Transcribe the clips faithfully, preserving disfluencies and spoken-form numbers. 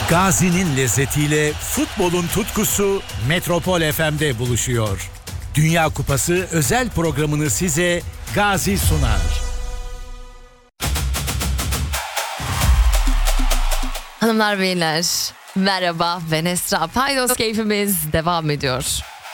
Gazi'nin lezzetiyle futbolun tutkusu Metropol F M'de buluşuyor. Dünya Kupası özel programını size Gazi sunar. Hanımlar beyler, merhaba, ben Esra. Paydos keyfimiz devam ediyor.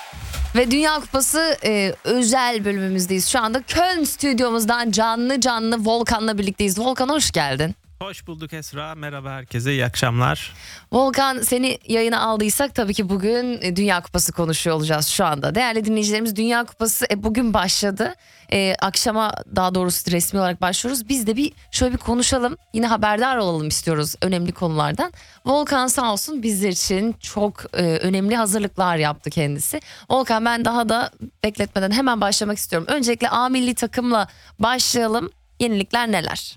Ve Dünya Kupası e, özel bölümümüzdeyiz. Şu anda Köln stüdyomuzdan canlı canlı Volkan'la birlikteyiz. Volkan, hoş geldin. Hoş bulduk Esra. Merhaba herkese. İyi akşamlar. Volkan, seni yayına aldıysak tabii ki bugün Dünya Kupası konuşuyor olacağız şu anda. Değerli dinleyicilerimiz, Dünya Kupası e, bugün başladı. E, akşama daha doğrusu resmi olarak başlıyoruz. Biz de bir şöyle bir konuşalım. Yine haberdar olalım istiyoruz önemli konulardan. Volkan sağ olsun bizler için çok e, önemli hazırlıklar yaptı kendisi. Volkan, ben daha da bekletmeden hemen başlamak istiyorum. Öncelikle A milli takımla başlayalım. Yenilikler neler?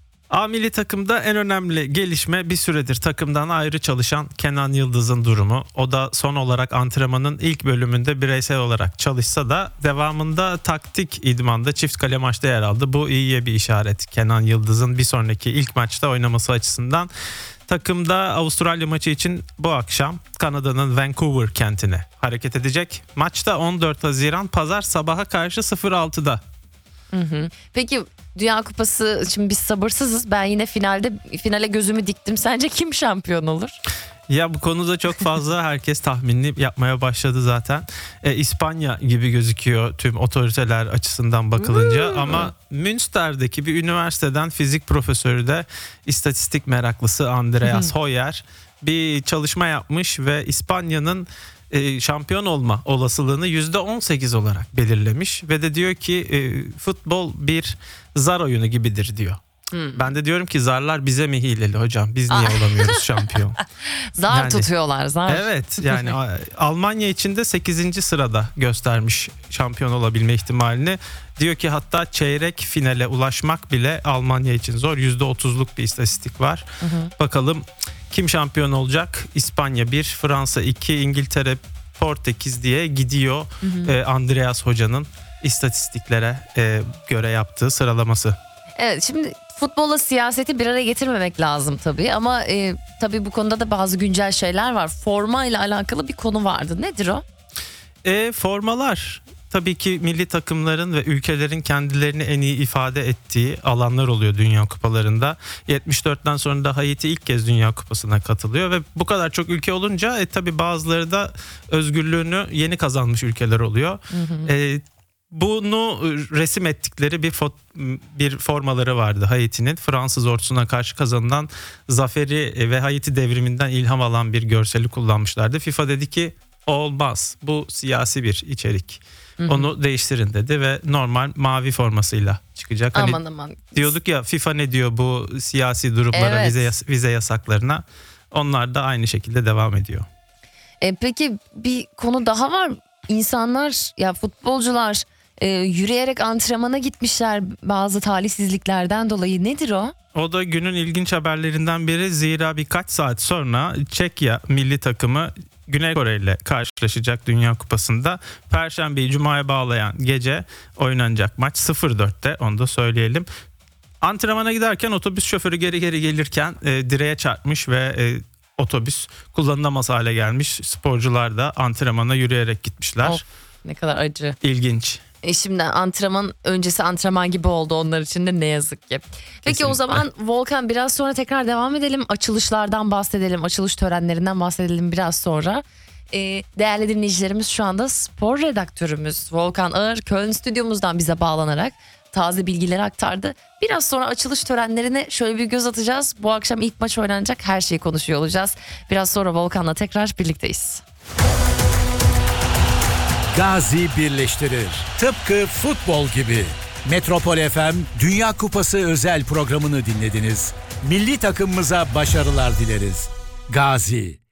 A milli takımda en önemli gelişme bir süredir takımdan ayrı çalışan Kenan Yıldız'ın durumu. O da son olarak antrenmanın ilk bölümünde bireysel olarak çalışsa da devamında taktik idmanda çift kale maçta yer aldı. Bu iyiye bir işaret. Kenan Yıldız'ın bir sonraki ilk maçta oynaması açısından. Takımda Avustralya maçı için bu akşam Kanada'nın Vancouver kentine hareket edecek. Maçta on dört Haziran Pazar sabaha karşı sıfır altıda. Hı hı. Peki Dünya Kupası, şimdi biz sabırsızız. Ben yine finalde finale gözümü diktim. Sence kim şampiyon olur? Ya bu konuda çok fazla herkes tahminini yapmaya başladı zaten. E, İspanya gibi gözüküyor tüm otoriteler açısından bakılınca. Hmm. Ama Münster'deki bir üniversiteden fizik profesörü de istatistik meraklısı Andreas hmm. Hoyer bir çalışma yapmış ve İspanya'nın E, şampiyon olma olasılığını yüzde on sekiz olarak belirlemiş ve de diyor ki e, futbol bir zar oyunu gibidir diyor. Hmm. Ben de diyorum ki zarlar bize mi hileli hocam? Biz niye olamıyoruz şampiyon? Zar yani, tutuyorlar zar. Evet, yani Almanya için de sekizinci sırada göstermiş şampiyon olabilme ihtimalini. Diyor ki hatta çeyrek finale ulaşmak bile Almanya için zor. yüzde otuzluk bir istatistik var. Hı hı. Bakalım kim şampiyon olacak? İspanya bir, Fransa iki, İngiltere, Portekiz diye gidiyor. Hı hı. Ee, Andreas Hoca'nın istatistiklere e, göre yaptığı sıralaması. Evet, şimdi futbolla siyaseti bir araya getirmemek lazım tabii ama e, tabii bu konuda da bazı güncel şeyler var. Forma ile alakalı bir konu vardı. Nedir o? E, formalar. Tabii ki milli takımların ve ülkelerin kendilerini en iyi ifade ettiği alanlar oluyor Dünya Kupalarında. yetmiş dörtten sonra da Haiti ilk kez Dünya Kupası'na katılıyor ve bu kadar çok ülke olunca e, tabii bazıları da özgürlüğünü yeni kazanmış ülkeler oluyor. Hı hı. E, bunu resim ettikleri bir fot- bir formaları vardı Haiti'nin. Fransız ordusuna karşı kazanılan zaferi ve Haiti devriminden ilham alan bir görseli kullanmışlardı. FIFA dedi ki olmaz, bu siyasi bir içerik. Hı hı. Onu değiştirin dedi ve normal mavi formasıyla çıkacak. Hani aman aman. Diyorduk ya, FIFA ne diyor bu siyasi durumlara, evet. vize yas- vize yasaklarına. Onlar da aynı şekilde devam ediyor. E, peki bir konu daha var. İnsanlar, ya futbolcular e, yürüyerek antrenmana gitmişler bazı talihsizliklerden dolayı. Nedir o? O da günün ilginç haberlerinden biri. Zira birkaç saat sonra Çekya milli takımı Güney Kore ile karşılaşacak Dünya Kupası'nda. Perşembeyi Cuma'ya bağlayan gece oynanacak maç sıfır dörtte, onu da söyleyelim. Antrenmana giderken otobüs şoförü geri geri gelirken e, direğe çarpmış ve e, otobüs kullanılamaz hale gelmiş. Sporcular da antrenmana yürüyerek gitmişler. Of, ne kadar acı. İlginç. E şimdi antrenman öncesi antrenman gibi oldu onlar için de, ne yazık ki. Peki kesinlikle. O zaman Volkan, biraz sonra tekrar devam edelim. Açılışlardan bahsedelim. Açılış törenlerinden bahsedelim biraz sonra. Ee, değerli dinleyicilerimiz, şu anda spor redaktörümüz Volkan Ağır Köln stüdyomuzdan bize bağlanarak taze bilgileri aktardı. Biraz sonra açılış törenlerine şöyle bir göz atacağız. Bu akşam ilk maç oynanacak, her şeyi konuşuyor olacağız. Biraz sonra Volkan'la tekrar birlikteyiz. Gazi birleştirir. Tıpkı futbol gibi. Metropol F M Dünya Kupası özel programını dinlediniz. Milli takımımıza başarılar dileriz. Gazi.